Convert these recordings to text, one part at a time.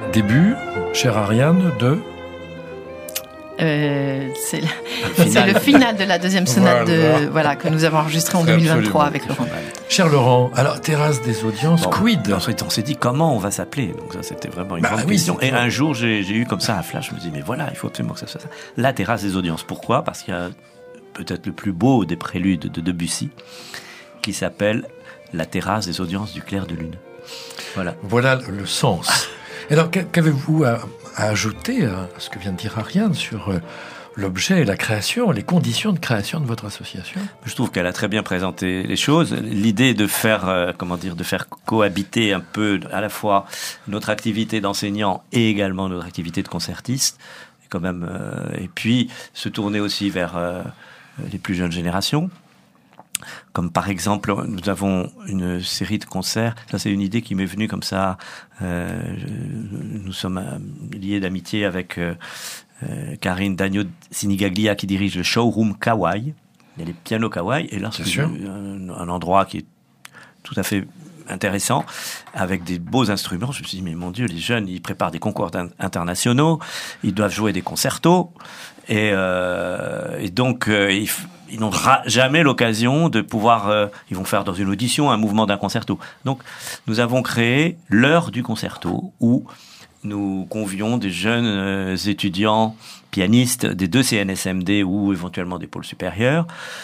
Début, chère Ariane, de... C'est le final de la deuxième sonate que nous avons enregistrée en 2023 avec Laurent. Cher Laurent, alors Terrasse des audiences, quid? Ensuite, on s'est dit comment on va s'appeler. Donc ça, c'était vraiment une grande question. Et un jour, j'ai eu comme ça un flash. Je me dis mais voilà, il faut absolument que ça soit ça. La Terrasse des audiences. Pourquoi? Parce qu'il y a peut-être le plus beau des préludes de Debussy, qui s'appelle La Terrasse des audiences du clair de lune. Voilà le sens. Alors, qu'avez-vous à ajouter à ce que vient de dire Ariane sur l'objet et la création, les conditions de création de votre association? Je trouve qu'elle a très bien présenté les choses. L'idée de faire, de faire cohabiter un peu à la fois notre activité d'enseignant et également notre activité de concertiste, quand même, et puis se tourner aussi vers les plus jeunes générations. Comme par exemple, nous avons une série de concerts. Ça, c'est une idée qui m'est venue comme ça. Nous sommes liés d'amitié avec Karine Dagno-Sinigaglia qui dirige le showroom Kawaii. Il y a les pianos Kawaii. Et là, c'est un endroit qui est tout à fait intéressant, avec des beaux instruments. Je me suis dit, mais mon Dieu, les jeunes, ils préparent des concours internationaux, ils doivent jouer des concertos, et donc ils n'ont jamais l'occasion de pouvoir... ils vont faire dans une audition un mouvement d'un concerto. Donc, nous avons créé l'heure du concerto, où nous convions des jeunes étudiants pianistes des 2 CNSMD ou éventuellement des pôles supérieurs.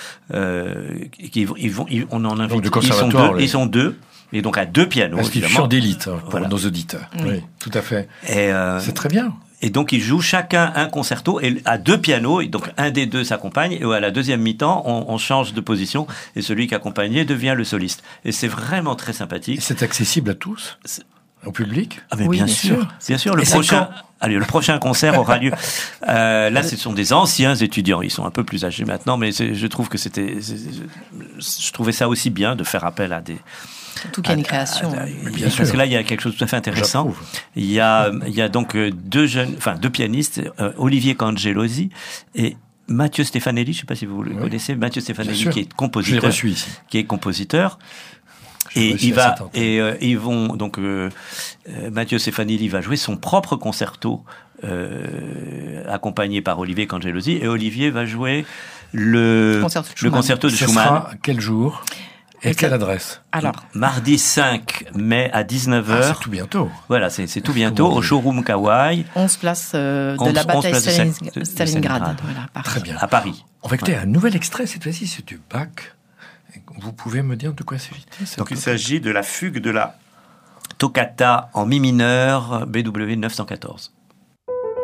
On en invite. Donc, du conservatoire, ils sont deux. Et donc à 2 pianos. Institution d'élite pour nos auditeurs. Oui, tout à fait. Et c'est très bien. Et donc ils jouent chacun un concerto et à 2 pianos. Et donc un des deux s'accompagne. Et à la deuxième mi-temps, on change de position et celui qui accompagnait devient le soliste. Et c'est vraiment très sympathique. Et c'est accessible à tous, au public. Ah mais oui, bien sûr. Le prochain concert aura lieu. Là, ce sont des anciens étudiants. Ils sont un peu plus âgés maintenant, mais je trouve que je trouvais ça aussi bien de faire appel à des. Surtout qu'il y a une création. Bien sûr. Parce que là, il y a quelque chose de tout à fait intéressant. Il y a donc 2 pianistes, Olivier Cangelosi et Mathieu Stefanelli. Je ne sais pas si vous le connaissez. Mathieu Stefanelli, qui est compositeur. Je l'ai reçu ici. Qui est compositeur. Et ils vont donc Mathieu Stefanelli va jouer son propre concerto accompagné par Olivier Cangelosi, et Olivier va jouer le concerto de Schumann. Ce sera quel jour et quelle adresse? Alors, mardi 5 mai à 19h. C'est tout bientôt. Voilà, c'est tout bientôt au showroom Kawaii. 11 place de la bataille de Stalingrad. Voilà, très bien. À Paris. On va écouter un nouvel extrait, cette fois-ci, c'est du Bach. Vous pouvez me dire de quoi s'agit-il? Donc il s'agit de la fugue de la toccata en mi mineur BW 914.